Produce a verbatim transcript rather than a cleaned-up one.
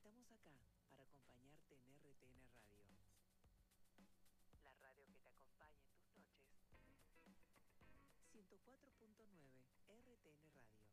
Estamos acá para acompañarte en R T N Radio. La radio que te acompaña en tus noches. ciento cuatro punto nueve R T N Radio.